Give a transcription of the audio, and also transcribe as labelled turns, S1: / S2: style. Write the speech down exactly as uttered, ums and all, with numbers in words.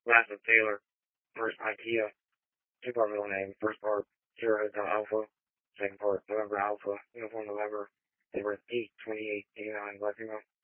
S1: Last of Taylor. First IKEA. Two part middle name. First part Sierra Hotel Alpha. Second part November Alpha. Uniform November. Date birth eight twenty-eight eighty-nine. Black female.